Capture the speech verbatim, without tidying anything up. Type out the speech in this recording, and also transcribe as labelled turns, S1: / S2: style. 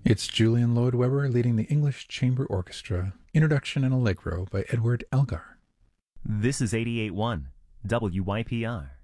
S1: It's Julian Lloyd Webber leading the English Chamber Orchestra, Introduction and Allegro by Edward Elgar.
S2: This is eighty-eight point one W Y P R.